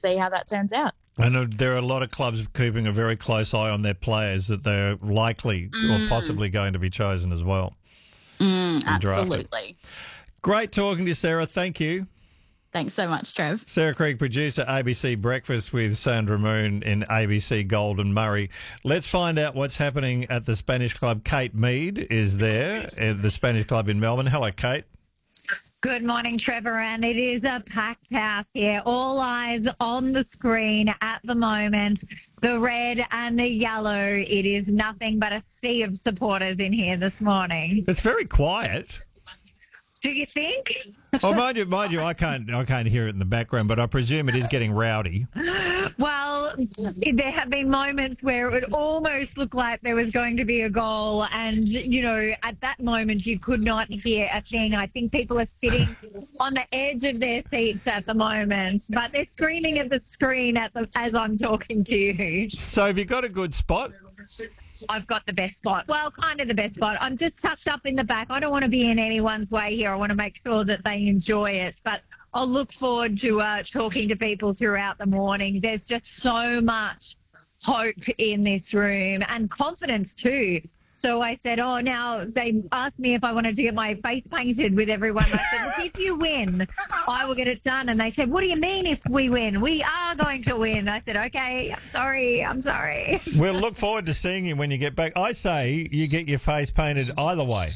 see how that turns out. And there are a lot of clubs keeping a very close eye on their players that they're likely or possibly going to be chosen as well. Absolutely. Great talking to you, Sarah. Thank you. Thanks so much, Trev. Sarah Creek, producer, ABC Breakfast with Sandra Moon in ABC Golden Murray. Let's find out what's happening at the Spanish club. Kate Mead is there at the Spanish club in Melbourne. Hello, Kate. Good morning, Trevor, and it is a packed house here. All eyes on the screen at the moment. The red and the yellow. It is nothing but a sea of supporters in here this morning. It's very quiet. Do you think? Well, mind you, I can't hear it in the background, but I presume it is getting rowdy. Well, there have been moments where it would almost look like there was going to be a goal, and, you know, at that moment you could not hear a thing. I think people are sitting on the edge of their seats at the moment, but they're screaming at the screen as I'm talking to you. So have you got a good spot? I've got the best spot. Well, kind of the best spot. I'm just tucked up in the back. I don't want to be in anyone's way here. I want to make sure that they enjoy it. But I'll look forward to talking to people throughout the morning. There's just so much hope in this room and confidence too. So I said, now they asked me if I wanted to get my face painted with everyone. I said, look, if you win, I will get it done. And they said, what do you mean if we win? We are going to win. I said, okay, I'm sorry. We'll look forward to seeing you when you get back. I say you get your face painted either way.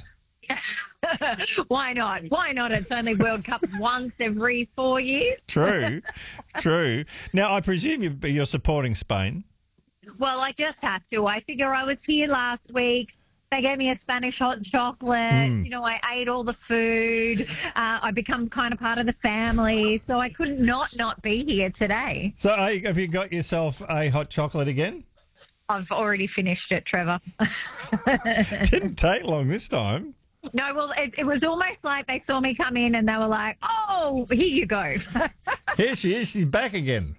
Why not? Why not? It's only World Cup once every 4 years. True. Now, I presume you're supporting Spain. Well, I just have to. I figure I was here last week. They gave me a Spanish hot chocolate. You know, I ate all the food. I become kind of part of the family. So I couldn't not be here today. So have you got yourself a hot chocolate again? I've already finished it, Trevor. Didn't take long this time. No, well, it was almost like they saw me come in and they were like, oh, here you go. Here she is. She's back again.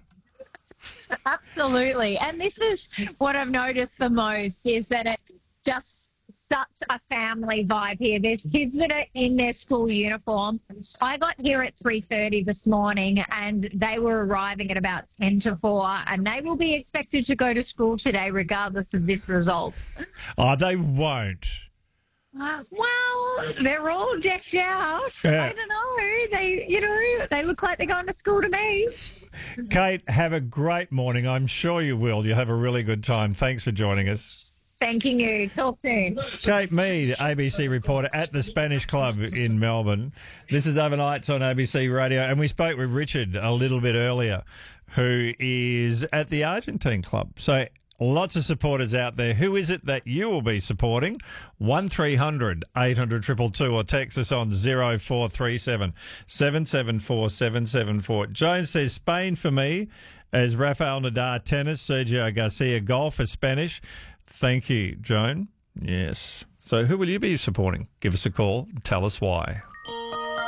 Absolutely. And this is what I've noticed the most is that it's just such a family vibe here. There's kids that are in their school uniform. I got here at 3:30 this morning and they were arriving at about 10 to 4 and they will be expected to go to school today regardless of this result. Oh, they won't. Well, they're all decked out. Yeah. I don't know. They look like they're going to school to me. Kate, have a great morning. I'm sure you will. You'll have a really good time. Thanks for joining us. Thanking you. Talk soon. Kate Mead, ABC reporter at the Spanish Club in Melbourne. This is Overnights on ABC Radio, and we spoke with Richard a little bit earlier, who is at the Argentine club. So lots of supporters out there. Who is it that you will be supporting? 1300 800 222 or text us on 0437 774 774. Jones says Spain for me, as Rafael Nadal tennis, Sergio Garcia golf is Spanish. Thank you, Joan. Yes. So who will you be supporting? Give us a call. Tell us why.